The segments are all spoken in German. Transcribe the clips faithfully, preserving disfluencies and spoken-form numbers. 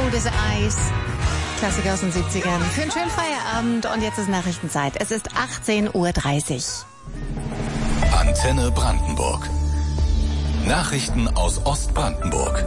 Gutes Eis. Klassiker aus den siebzigern. Für einen schönen Feierabend. Und jetzt ist Nachrichtenzeit. Es ist achtzehn Uhr dreißig. Antenne Brandenburg. Nachrichten aus Ostbrandenburg.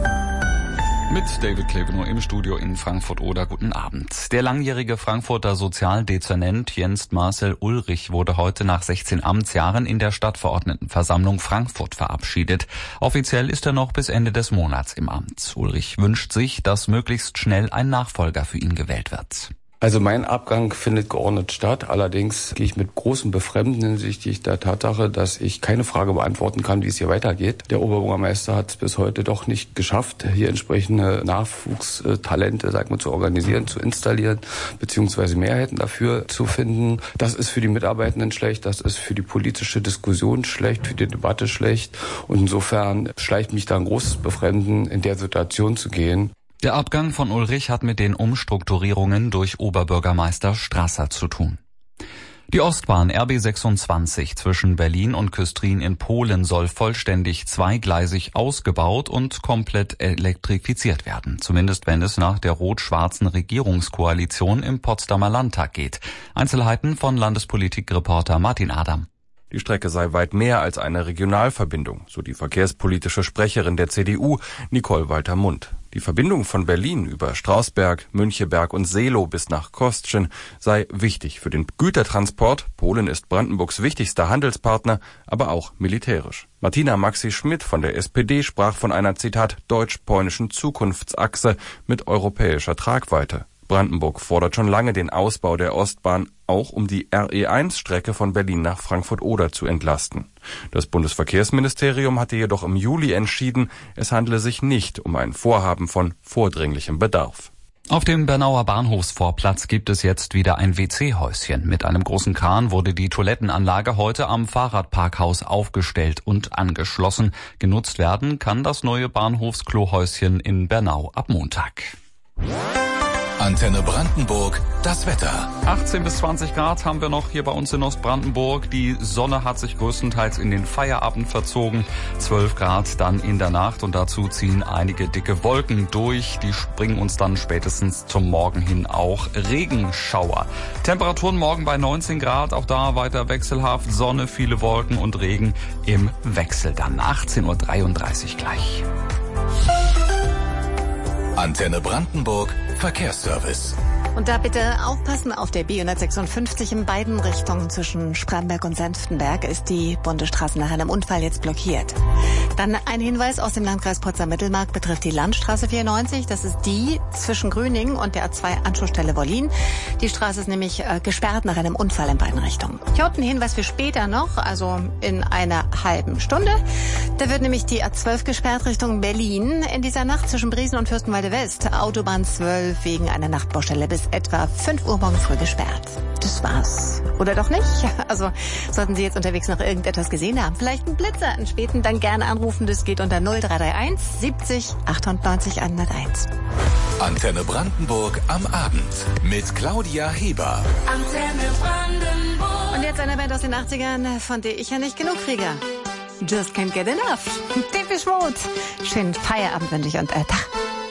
Mit David Kleveno im Studio in Frankfurt-Oder. Guten Abend. Der langjährige Frankfurter Sozialdezernent Jens Marcel Ulrich wurde heute nach sechzehn Amtsjahren in der Stadtverordnetenversammlung Frankfurt verabschiedet. Offiziell ist er noch bis Ende des Monats im Amt. Ulrich wünscht sich, dass möglichst schnell ein Nachfolger für ihn gewählt wird. Also mein Abgang findet geordnet statt. Allerdings gehe ich mit großem Befremden hinsichtlich der Tatsache, dass ich keine Frage beantworten kann, wie es hier weitergeht. Der Oberbürgermeister hat es bis heute doch nicht geschafft, hier entsprechende Nachwuchstalente, sag mal, zu organisieren, zu installieren, beziehungsweise Mehrheiten dafür zu finden. Das ist für die Mitarbeitenden schlecht, das ist für die politische Diskussion schlecht, für die Debatte schlecht. Und insofern schleicht mich da ein großes Befremden, in der Situation zu gehen. Der Abgang von Ulrich hat mit den Umstrukturierungen durch Oberbürgermeister Strasser zu tun. Die Ostbahn R B sechsundzwanzig zwischen Berlin und Küstrin in Polen soll vollständig zweigleisig ausgebaut und komplett elektrifiziert werden. Zumindest wenn es nach der rot-schwarzen Regierungskoalition im Potsdamer Landtag geht. Einzelheiten von Landespolitikreporter Martin Adam. Die Strecke sei weit mehr als eine Regionalverbindung, so die verkehrspolitische Sprecherin der C D U, Nicole Walter-Mundt. Die Verbindung von Berlin über Strausberg, Müncheberg und Seelow bis nach Kostschen sei wichtig für den Gütertransport. Polen ist Brandenburgs wichtigster Handelspartner, aber auch militärisch. Martina Maxi-Schmidt von der S P D sprach von einer, Zitat, deutsch-polnischen Zukunftsachse mit europäischer Tragweite. Brandenburg fordert schon lange den Ausbau der Ostbahn, auch um die R E eins Strecke von Berlin nach Frankfurt-Oder zu entlasten. Das Bundesverkehrsministerium hatte jedoch im Juli entschieden, es handle sich nicht um ein Vorhaben von vordringlichem Bedarf. Auf dem Bernauer Bahnhofsvorplatz gibt es jetzt wieder ein W C-Häuschen. Mit einem großen Kran wurde die Toilettenanlage heute am Fahrradparkhaus aufgestellt und angeschlossen. Genutzt werden kann das neue Bahnhofsklohäuschen in Bernau ab Montag. Antenne Brandenburg, das Wetter. achtzehn bis zwanzig Grad haben wir noch hier bei uns in Ostbrandenburg. Die Sonne hat sich größtenteils in den Feierabend verzogen. zwölf Grad dann in der Nacht und dazu ziehen einige dicke Wolken durch. Die bringen uns dann spätestens zum Morgen hin auch Regenschauer. Temperaturen morgen bei neunzehn Grad, auch da weiter wechselhaft. Sonne, viele Wolken und Regen im Wechsel. Dann achtzehn Uhr dreiunddreißig gleich. Antenne Brandenburg, Verkehrsservice. Und da bitte aufpassen, auf der B hundertsechsundfünfzig in beiden Richtungen zwischen Spremberg und Senftenberg ist die Bundesstraße nach einem Unfall jetzt blockiert. Dann ein Hinweis aus dem Landkreis Potsdam-Mittelmark betrifft die Landstraße vierundneunzig. Das ist die zwischen Grüningen und der A zwei Anschlussstelle Wollin. Die Straße ist nämlich äh, gesperrt nach einem Unfall in beiden Richtungen. Hier unten ein Hinweis für später noch, also in einer halben Stunde. Da wird nämlich die A zwölf gesperrt Richtung Berlin in dieser Nacht zwischen Briesen und Fürstenwalde West. Autobahn zwölf wegen einer Nachtbaustelle bis etwa fünf Uhr morgen früh gesperrt. Das war's. Oder doch nicht? Also sollten Sie jetzt unterwegs noch irgendetwas gesehen haben, vielleicht einen Blitzer, einen späten, dann gerne anrufen. Das geht unter null drei drei eins siebzig achtundneunzig hunderteins. Antenne Brandenburg am Abend mit Claudia Heber. Antenne Brandenburg. Und jetzt eine Band aus den achtzigern, von der ich ja nicht genug kriege. Just can't get enough. Depeche Mode. Schönen Feierabend wünsche ich und äh, Tag.